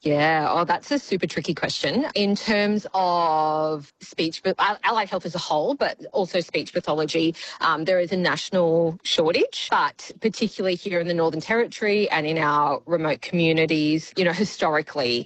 Yeah, oh, that's a super tricky question. In terms of speech, but allied health as a whole, but also speech pathology, there is a national shortage, but particularly here in the Northern Territory and in our remote communities, historically,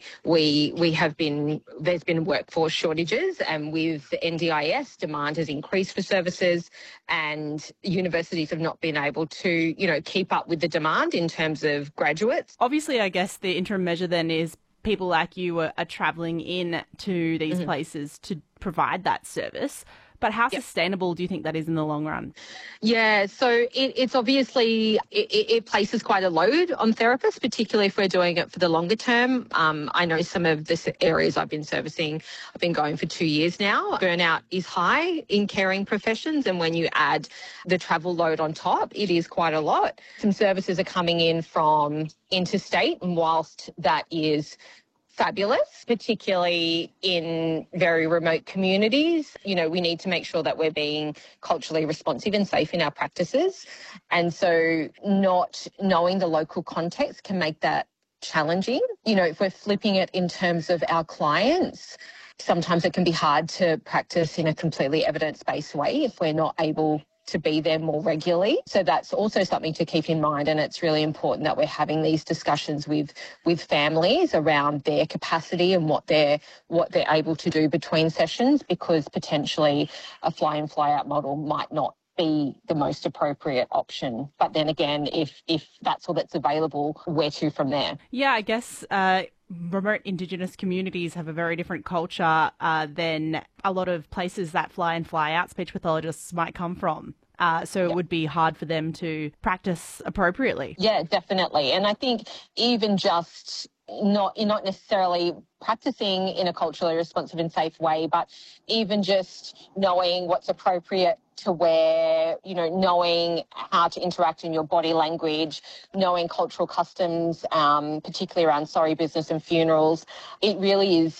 there's been workforce shortages, and with the NDIS, demand has increased for services, and universities have not been able to, keep up with the demand in terms of graduates. Obviously, I guess the interim measure then is people like you are travelling in to these places to provide that service. But how sustainable do you think that is in the long run? Yeah, so it's obviously, it places quite a load on therapists, particularly if we're doing it for the longer term. I know some of the areas I've been servicing, I've been going for 2 years now. Burnout is high in caring professions, and when you add the travel load on top, it is quite a lot. Some services are coming in from interstate, and whilst that is fabulous, particularly in very remote communities. We need to make sure that we're being culturally responsive and safe in our practices. And so not knowing the local context can make that challenging. If we're flipping it in terms of our clients, sometimes it can be hard to practice in a completely evidence-based way if we're not able to be there more regularly. So that's also something to keep in mind, and it's really important that we're having these discussions with families around their capacity and what they're able to do between sessions, because potentially a fly-in fly-out model might not be the most appropriate option. But then again, if that's all that's available, where to from there? Yeah, I guess remote Indigenous communities have a very different culture than a lot of places that fly in, fly out speech pathologists might come from. So it would be hard for them to practice appropriately. Yeah, definitely. And I think even just you're not necessarily practicing in a culturally responsive and safe way, but even just knowing what's appropriate to wear, knowing how to interact in your body language, knowing cultural customs, particularly around sorry business and funerals. It really is,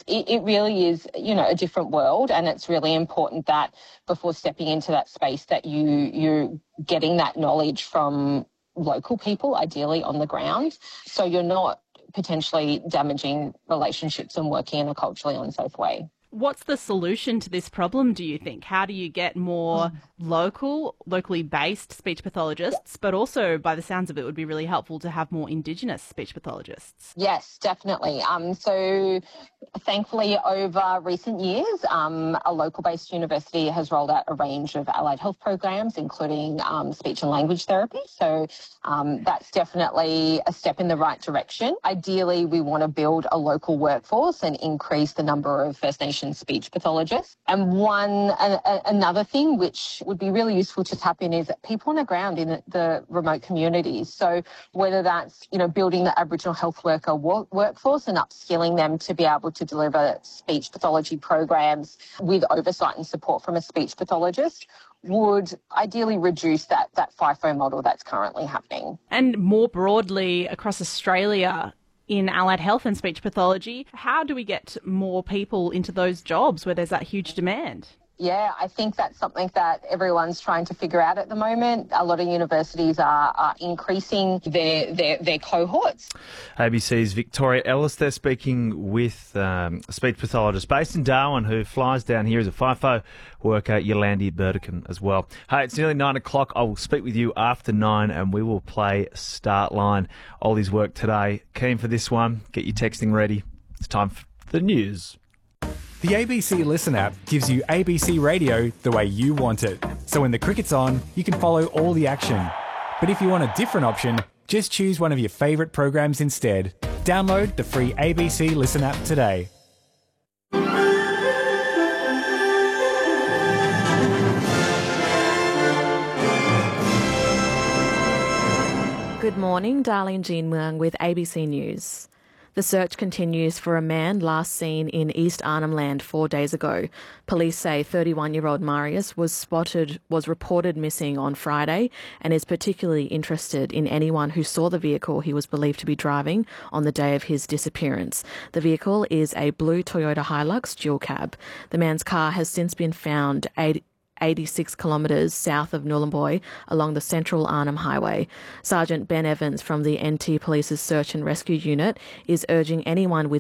a different world, and it's really important that before stepping into that space that you're getting that knowledge from local people, ideally on the ground, so you're not potentially damaging relationships and working in a culturally unsafe way. What's the solution to this problem, do you think? How do you get more locally based speech pathologists, but also, by the sounds of it, would be really helpful to have more Indigenous speech pathologists? Yes, definitely. So thankfully, over recent years, a local-based university has rolled out a range of allied health programs, including speech and language therapy. So that's definitely a step in the right direction. Ideally, we want to build a local workforce and increase the number of First Nations speech pathologists. And another thing which would be really useful to tap in is people on the ground in the remote communities. So whether that's, building the Aboriginal health worker workforce and upskilling them to be able to deliver speech pathology programs with oversight and support from a speech pathologist would ideally reduce that FIFO model that's currently happening. And more broadly across Australia, in allied health and speech pathology, how do we get more people into those jobs where there's that huge demand? Yeah, I think that's something that everyone's trying to figure out at the moment. A lot of universities are increasing their cohorts. ABC's Victoria Ellis, they're speaking with a speech pathologist based in Darwin who flies down here as a FIFO worker, Yolandi Burdekin as well. Hey, it's nearly 9 o'clock. I will speak with you after 9 and we will play Start Line. Ollie's work today. Keen for this one? Get your texting ready. It's time for the news. The ABC Listen app gives you ABC radio the way you want it. So when the cricket's on, you can follow all the action. But if you want a different option, just choose one of your favourite programs instead. Download the free ABC Listen app today. Good morning, Darlene Jean Muang with ABC News. The search continues for a man last seen in East Arnhem Land 4 days ago. Police say 31-year-old Marius was reported missing on Friday and is particularly interested in anyone who saw the vehicle he was believed to be driving on the day of his disappearance. The vehicle is a blue Toyota Hilux dual cab. The man's car has since been found 86 kilometres south of Nhulunbuy along the Central Arnhem Highway. Sergeant Ben Evans from the NT Police's Search and Rescue Unit is urging anyone with